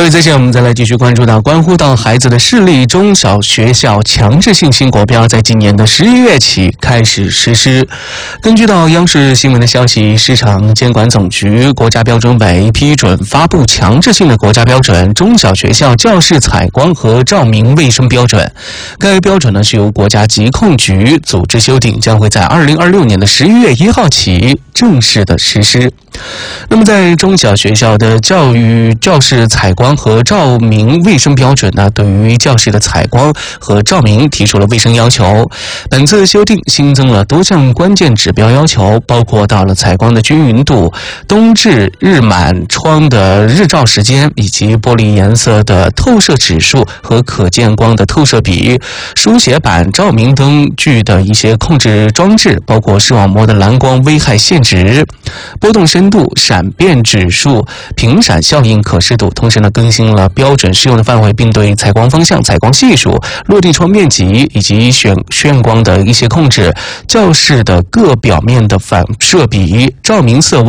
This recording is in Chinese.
稍微在线，我们再来继续关注到关乎到孩子的视力，中小学校强制性新国标在今年的11月起开始实施。根据到央视新闻的消息，市场监管总局国家标准委批准发布强制性的国家标准中小学校教室采光和照明卫生标准。该标准呢是由国家疾控局组织修订，将会在2026年的11月1号起正式的实施。那么在中小学校的教室采光和照明卫生标准呢，对于教室的采光和照明提出了卫生要求。本次修订新增了多项关键指标要求，包括到了采光的均匀度、冬至日满窗的日照时间，以及玻璃颜色的透射指数和可见光的透射比，书写板、照明灯具的一些控制装置，包括视网膜的蓝光危害限值、波动深度、闪变指数、频闪效应可视度。同时呢，更新了标准适用的范围，并对采光方向、采光系数、落地窗面积以及眩光的一些控制、教室的各表面的反射比、照明色